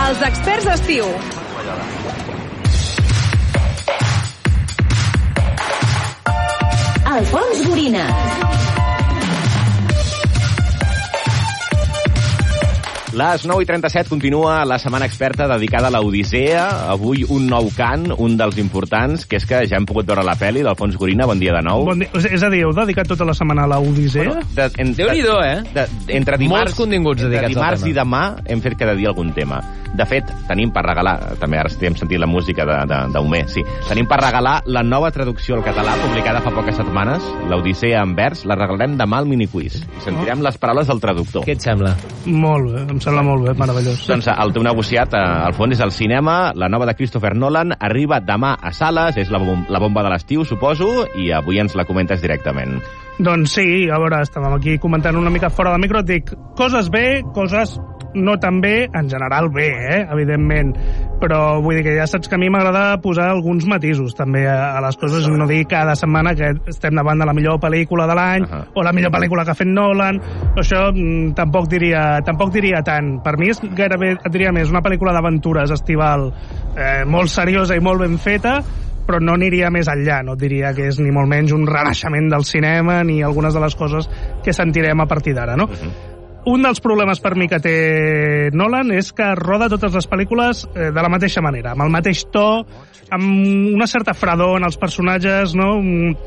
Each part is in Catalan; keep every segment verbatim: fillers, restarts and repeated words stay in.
Els experts d'estiu. Alfons Gorina. Les nou i trenta-set continua la setmana experta dedicada a l'Odissea. Avui un nou cant, un dels importants, que és que ja hem pogut veure la pel·li d'Alfons Gorina. Bon dia de nou. Bon dia. És a dir, heu dedicat tota la setmana a l'Odissea? Bueno, de, en, Déu-n'hi-do, eh? De, entre dimarts, Molts continguts dedicats entre dimarts al tema. i demà hem fet cada dia algun tema. De fet, tenim per regalar, també ara hem sentit la música d'Homer, sí, tenim per regalar la nova traducció al català, publicada fa poques setmanes, l'Odissea en vers, la regalarem demà al miniquiz. I sentirem les paraules del traductor. Què et sembla? Molt bé, em sembla molt bé, meravellós. Doncs el teu negociat, eh, al fons, és el cinema. La nova de Christopher Nolan arriba demà a sales, és la, bom la bomba de l'estiu, suposo, i avui ens la comentes directament. Doncs sí, a veure, estàvem aquí comentant una mica fora de micro, et dic, coses bé, coses no tan bé, en general bé, eh, evidentment, però vull dir que ja saps que a mi m'agrada posar alguns matisos també a, a les coses i no dir cada setmana que estem davant de la millor pel·lícula de l'any uh -huh. o la millor pel·lícula que ha fet Nolan. Això mm, tampoc diria tampoc diria tant. Per mi és gairebé, et diria més, una pel·lícula d'aventures estival eh, molt seriosa i molt ben feta, però no aniria més enllà, no et diria que és ni molt menys un renaixement del cinema ni algunes de les coses que sentirem a partir d'ara, no? Uh -huh. Un dels problemes per mi que té Nolan és que roda totes les pel·lícules eh, de la mateixa manera, amb el mateix to, amb una certa fredor en els personatges, no?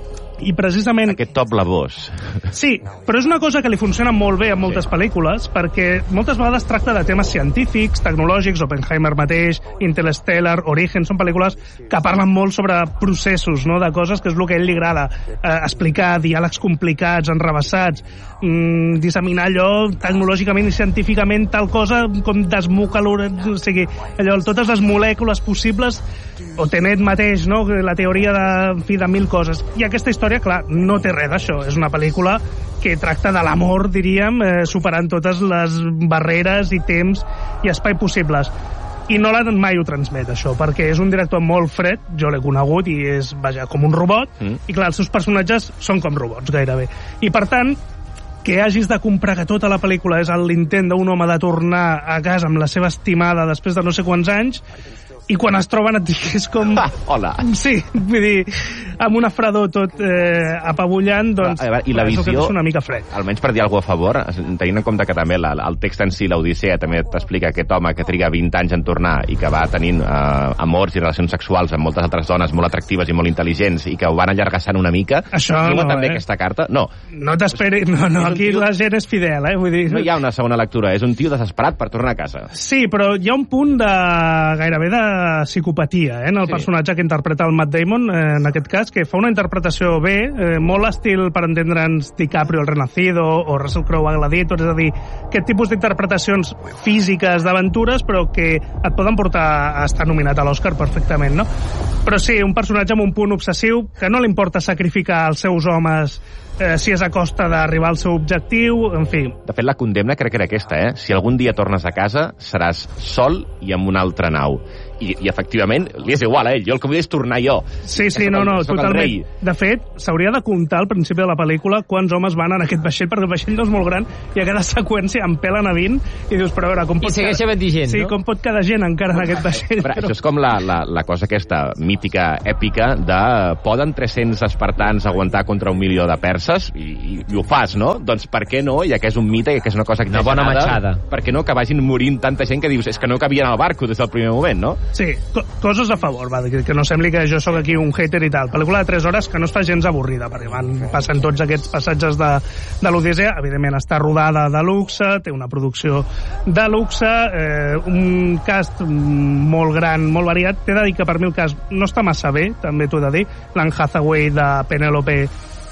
I precisament... Aquest to blavós. Sí, però és una cosa que li funciona molt bé en moltes sí. pel·lícules, perquè moltes vegades tracta de temes científics, tecnològics, Oppenheimer mateix, Interstellar, Origen, són pel·lícules que parlen molt sobre processos, no?, de coses que és el que a ell li agrada, eh, explicar diàlegs complicats, enrevessats, mm, disseminar allò tecnològicament i científicament tal cosa com desmucar, o sigui, allò, totes les molècules possibles, o Tenet mateix, no?, la teoria de, en fi, de mil coses. I aquesta història, clar, no té res d'això. És una pel·lícula que tracta de l'amor, diríem, eh, superant totes les barreres i temps i espai possibles. I Nolan mai ho transmet, això, perquè és un director molt fred, jo l'he conegut, i és, vaja, com un robot, mm. i clar, els seus personatges són com robots, gairebé. I, per tant, que hagis de comprar que tota la pel·lícula és l'intent d'un home de tornar a casa amb la seva estimada després de no sé quants anys, i quan es troben et dic, és com... Ah, hola! Sí, vull dir, amb una fredor tot eh, apabullant, doncs, veure, i la visió, és una mica fred. Almenys per dir alguna cosa a favor, tenint en compte que també la, el text en si, l'Odissea, també t'explica aquest home que triga vint anys en tornar i que va tenint eh, amors i relacions sexuals amb moltes altres dones molt atractives i molt intel·ligents i que ho van allargassant una mica. Això no, també eh? aquesta carta? No. No t'esperi, no, no, aquí tio... la gent és fidel, eh? Vull dir... No hi ha una segona lectura, és un tio desesperat per tornar a casa. Sí, però hi ha un punt de gairebé de psicopatia, eh, en el sí. personatge que interpreta el Matt Damon, eh, en aquest cas, que fa una interpretació bé, eh, molt estil, per entendre'ns, DiCaprio, El Renacido, o Russell Crowe a Gladiator, és a dir, aquest tipus d'interpretacions físiques d'aventures, però que et poden portar a estar nominat a l'Oscar perfectament, no? Però sí, un personatge amb un punt obsessiu, que no li importa sacrificar els seus homes eh, si és a costa d'arribar al seu objectiu, en fi. De fet, la condemna crec que era aquesta, eh? Si algun dia tornes a casa, seràs sol i amb una altra nau. I, i efectivament, li és igual a ell. Jo el que vull és tornar jo. Sí, sí, no, no, totalment. De fet, s'hauria de comptar al principi de la pel·lícula quants homes van en aquest vaixell, perquè el vaixell no és molt gran i a cada seqüència en pelen a vint i dius, però a veure, com pot... I segueix havent gent, sí, no? com pot quedar gent encara en aquest vaixell? Però, però... Això és com la, la, la cosa aquesta mítica, èpica, de poden tres-cents espartans aguantar contra un milió de perses? I, i, i ho fas, no? Doncs per què no, ja que és un mite, que és una cosa una bona matxada, per què no que vagin morint tanta gent que dius, és que no cabien al barco des del primer moment, no? Sí, co coses a favor, va, que, que no sembli que jo sóc aquí un hater i tal. Pel·lícula de tres hores que no es fa gens avorrida, perquè van, passen tots aquests passatges de, de l'Odissea. Evidentment està rodada de luxe, té una producció de luxe, eh, un cast molt gran, molt variat. T'he de dir que per mi el cast no està massa bé, també t'ho he de dir. L'Anne Hathaway de Penélope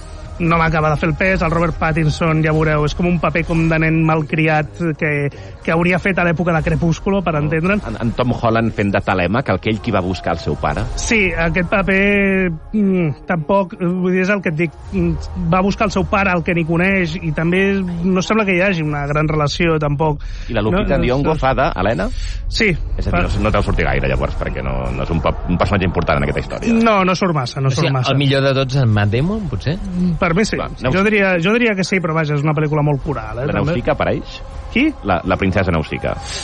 no m'acaba de fer el pes, el Robert Pattinson, ja veureu, és com un paper com de nen malcriat que, que hauria fet a l'època de Crepúsculo, per entendre'n. En, en Tom Holland fent de Telèmac, aquell qui va buscar el seu pare. Sí, aquest paper mm, tampoc, vull dir, és el que et dic, va buscar el seu pare, el que ni coneix, i també no sembla que hi hagi una gran relació, tampoc. I la Lupita no, Nyong'o no, fa d'Helena? Sí. És a dir, no, no deu sortir gaire, llavors, perquè no, no és un, un personatge important en aquesta història. No, no surt massa, no o sigui, surt massa. El millor de tots en Matt Damon, potser? Per mi sí. Va, jo, diria, jo diria que sí, però vaja, és una pel·lícula molt coral. Eh, la Nausicaa apareix? Qui? La, la princesa Nausicaa.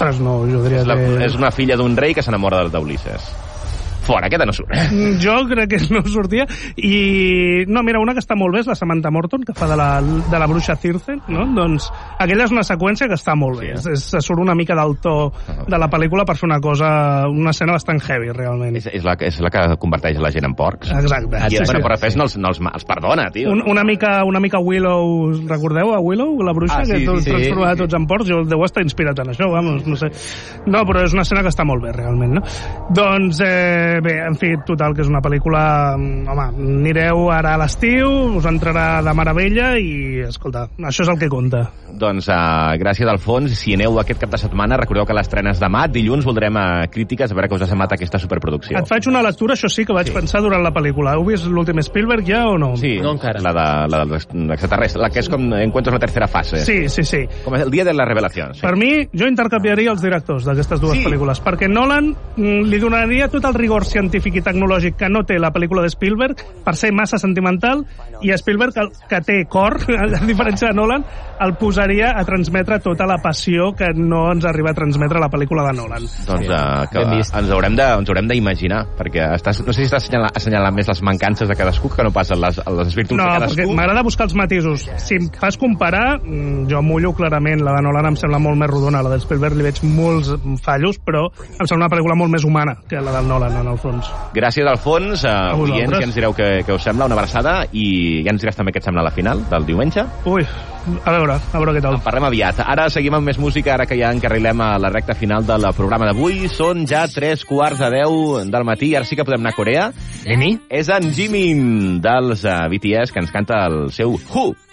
Ostres, no, jo diria És, la, que... és una filla d'un rei que s'enamora d'Ulisses. Fora, aquesta no surt. Jo crec que no sortia. I, no, mira, una que està molt bé és la Samantha Morton, que fa de la, de la bruixa Circe, no? Doncs aquella és una seqüència que està molt bé. Sí, eh? és, és, surt una mica del to de la pel·lícula per fer una cosa, una escena bastant heavy, realment. És, és, la, és la que converteix la gent en porcs. Exacte. I, sí, bueno, sí. però després no els, no els, els perdona, tio. Un, una, mica, una mica Willow, recordeu a Willow, la bruixa, ah, sí, que tot, sí, transformava sí. tots en porcs? Jo deu estar inspirat en això, vamos, no sé. No, però és una escena que està molt bé, realment, no? Doncs, eh, bé, en fi, total, que és una pel·lícula... Home, anireu ara a l'estiu, us entrarà de meravella i, escolta, això és el que compta. Doncs, uh, gràcies, Alfons. Si aneu aquest cap de setmana, recordeu que l'estrena és demà. Dilluns voldrem uh, crítiques, a veure què us ha semblat aquesta superproducció. Et faig una lectura, això sí, que vaig sí. pensar durant la pel·lícula. Heu vist l'últim Spielberg ja o no? Sí, no encara. La de, la de l'extraterrestre, la que és com Encuentros en la tercera fase. Sí, sí, sí. Com és el dia de la revelació. Sí. Per mi, jo intercanviaria els directors d'aquestes dues sí. pel·lícules, perquè Nolan mm, li donaria tot el rigor científic i tecnològic que no té la pel·lícula de Spielberg per ser massa sentimental, i Spielberg, que, que té cor, a diferència de Nolan, el posaria a transmetre tota la passió que no ens arriba a transmetre la pel·lícula de Nolan. Doncs uh, que ens haurem de, ens haurem d'imaginar, perquè estàs, no sé si estàs assenyalant, assenyalant més les mancances de cadascú que no passen les, les virtuts no, de cadascú. No, perquè m'agrada buscar els matisos. Si em fas comparar, jo mullo clarament, la de Nolan em sembla molt més rodona, la de Spielberg li veig molts fallos, però em sembla una pel·lícula molt més humana que la del Nolan, en el fons. Gràcies, Alfons. Uh, oients, ja ens direu què, què us sembla, una abraçada, i ja ens diràs també què et sembla la final del diumenge. Ui, a veure, a veure què tal. En parlem aviat. Ara seguim amb més música, ara que ja encarrilem a la recta final del programa d'avui. Són ja tres quarts de deu del matí, ara sí que podem anar a Corea. Leni? És en Jimin dels uh, B T S, que ens canta el seu Who.